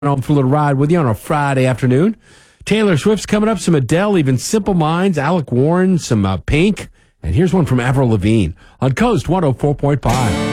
home for a little ride with you on a Friday afternoon. Taylor Swift's coming up, some Adele, even Simple Minds, Alec Warren, some Pink. And here's one from Avril Lavigne on Coast 104.5.